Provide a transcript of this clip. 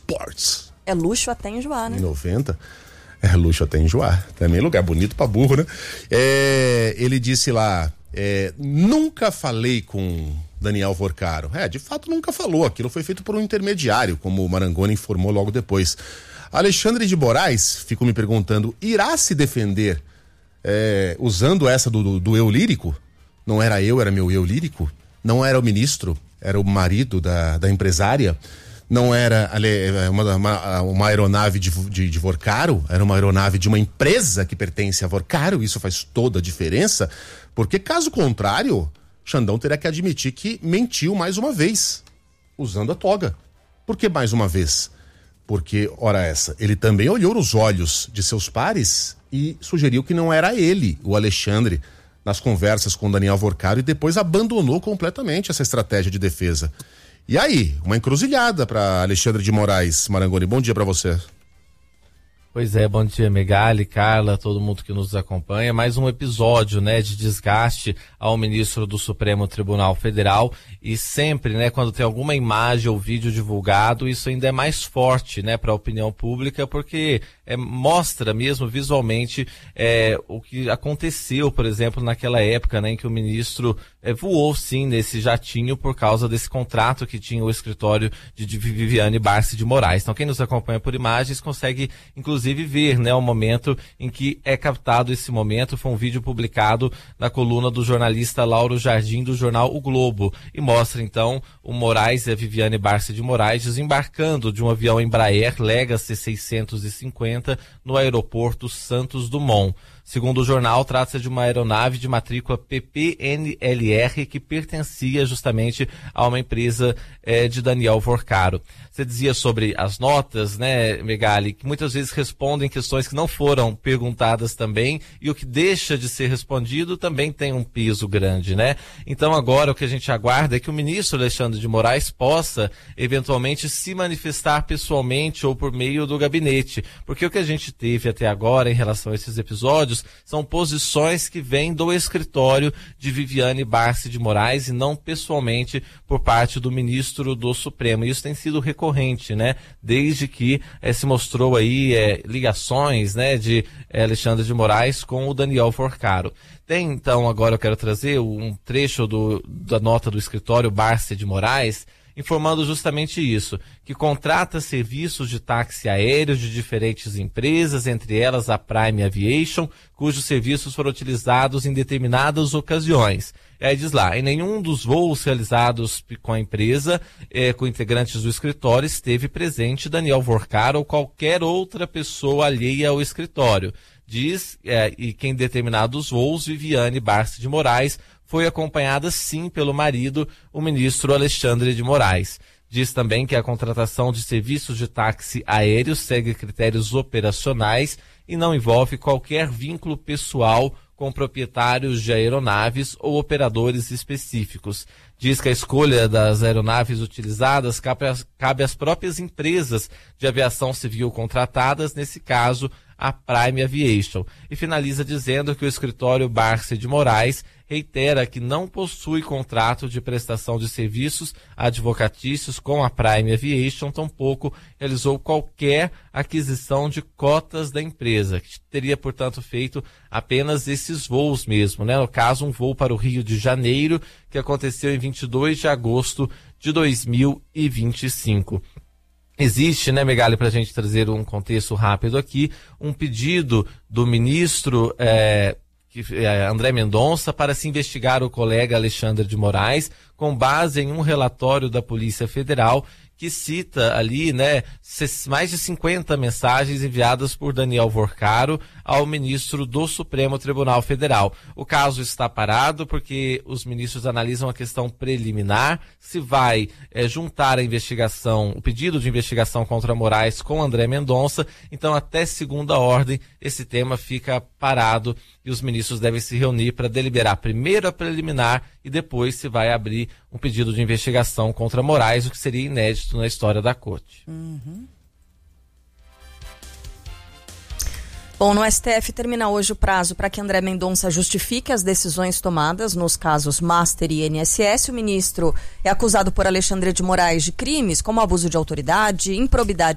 Sports. É luxo até enjoar, né? Em 90. É luxo até enjoar. Também lugar bonito pra burro, né? Ele disse lá, nunca falei com Daniel Vorcaro. De fato nunca falou. Aquilo foi feito por um intermediário, como o Marangoni informou logo depois. Alexandre de Moraes, fico me perguntando, irá se defender usando essa do eu lírico? Não era eu, era meu eu lírico? Não era o ministro, era o marido da empresária? Não era uma aeronave de Vorcaro? Era uma aeronave de uma empresa que pertence a Vorcaro? Isso faz toda a diferença, porque caso contrário, Xandão terá que admitir que mentiu mais uma vez, usando a toga. Por que mais uma vez? Porque, ora essa, ele também olhou nos olhos de seus pares e sugeriu que não era ele, o Alexandre, nas conversas com Daniel Vorcaro, e depois abandonou completamente essa estratégia de defesa. E aí, uma encruzilhada para Alexandre de Moraes. Marangoni, bom dia para você. Pois é, bom dia, Megali, Carla, todo mundo que nos acompanha. Mais um episódio, né, de desgaste ao ministro do Supremo Tribunal Federal. E sempre, né, quando tem alguma imagem ou vídeo divulgado, isso ainda é mais forte, né, para a opinião pública, porque mostra mesmo visualmente o que aconteceu, por exemplo, naquela época, né, em que o ministro voou sim nesse jatinho por causa desse contrato que tinha o escritório de Viviane Barsi de Moraes. Então, quem nos acompanha por imagens consegue, inclusive, ver, né, o momento em que é captado esse momento. Foi um vídeo publicado na coluna do jornalista Lauro Jardim do jornal O Globo e mostra então o Moraes e a Viviane Barsi de Moraes desembarcando de um avião Embraer Legacy 650 no aeroporto Santos Dumont. Segundo o jornal, trata-se de uma aeronave de matrícula PPNLR que pertencia justamente a uma empresa de Daniel Vorcaro. Você dizia sobre as notas, né, Megali, que muitas vezes respondem questões que não foram perguntadas também, e o que deixa de ser respondido também tem um peso grande, né? Então agora o que a gente aguarda é que o ministro Alexandre de Moraes possa eventualmente se manifestar pessoalmente ou por meio do gabinete, porque o que a gente teve até agora em relação a esses episódios são posições que vêm do escritório de Viviane Barsi de Moraes e não pessoalmente por parte do ministro do Supremo. Isso tem sido recorrente, né? Desde que se mostrou aí ligações, né, de Alexandre de Moraes com o Daniel Vorcaro. Tem, então, agora eu quero trazer um trecho da nota do escritório Barsi de Moraes, informando justamente isso, que contrata serviços de táxi aéreo de diferentes empresas, entre elas a Prime Aviation, cujos serviços foram utilizados em determinadas ocasiões. E aí diz lá, em nenhum dos voos realizados com a empresa, com integrantes do escritório, esteve presente Daniel Vorcaro ou qualquer outra pessoa alheia ao escritório. Diz, e que em determinados voos, Viviane Barsi de Moraes foi acompanhada sim pelo marido, o ministro Alexandre de Moraes. Diz também que a contratação de serviços de táxi aéreo segue critérios operacionais e não envolve qualquer vínculo pessoal com proprietários de aeronaves ou operadores específicos. Diz que a escolha das aeronaves utilizadas cabe às próprias empresas de aviação civil contratadas, nesse caso, a Prime Aviation. E finaliza dizendo que o escritório Barsi de Moraes reitera que não possui contrato de prestação de serviços advocatícios com a Prime Aviation, tampouco realizou qualquer aquisição de cotas da empresa, que teria, portanto, feito apenas esses voos mesmo, né? No caso, um voo para o Rio de Janeiro, que aconteceu em 22 de agosto de 2025. Existe, né, Megali, para a gente trazer um contexto rápido aqui, um pedido do ministro André Mendonça para se investigar o colega Alexandre de Moraes, com base em um relatório da Polícia Federal que cita ali, né, mais de 50 mensagens enviadas por Daniel Vorcaro ao ministro do Supremo Tribunal Federal. O caso está parado porque os ministros analisam a questão preliminar, se vai juntar a investigação, o pedido de investigação contra Moraes com André Mendonça. Então, até segunda ordem, esse tema fica parado e os ministros devem se reunir para deliberar primeiro a preliminar e depois se vai abrir um pedido de investigação contra Moraes, o que seria inédito na história da corte. Bom, no STF termina hoje o prazo para que André Mendonça justifique as decisões tomadas nos casos Master e INSS. O ministro é acusado por Alexandre de Moraes de crimes como abuso de autoridade, improbidade